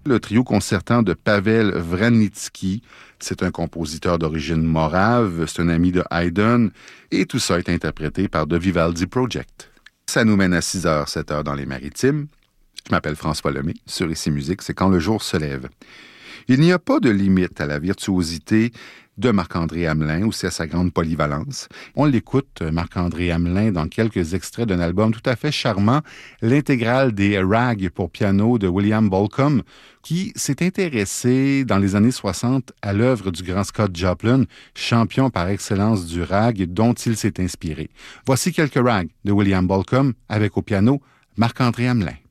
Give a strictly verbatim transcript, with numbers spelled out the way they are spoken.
Le trio concertant de Pavel Vranitzky, c'est un compositeur d'origine morave, c'est un ami de Haydn, et tout ça est interprété par The Vivaldi Project. Ça nous mène à six heures, sept heures dans les Maritimes. Je m'appelle François Lemay, sur Ici Musique, c'est quand le jour se lève. Il n'y a pas de limite à la virtuosité de Marc-André Hamelin, aussi à sa grande polyvalence. On l'écoute, Marc-André Hamelin, dans quelques extraits d'un album tout à fait charmant, l'intégrale des Rags pour piano de William Bolcom, qui s'est intéressé dans les années soixante à l'œuvre du grand Scott Joplin, champion par excellence du rag dont il s'est inspiré. Voici quelques rags de William Bolcom avec au piano Marc-André Hamelin.